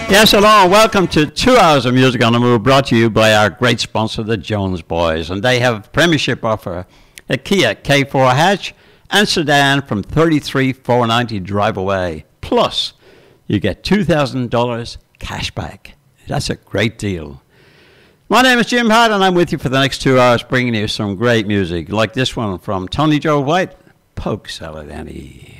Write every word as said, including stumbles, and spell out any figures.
Yes, hello, and welcome to two hours of music on the move, brought to you by our great sponsor, the Jones Boys. And they have premiership offer, a Kia K four hatch and sedan from thirty-three thousand four hundred ninety dollars drive away. Plus, you get two thousand dollars cash back. That's a great deal. My name is Jim Hart, and I'm with you for the next two hours, bringing you some great music, like this one from Tony Joe White, Poke Salad Annie.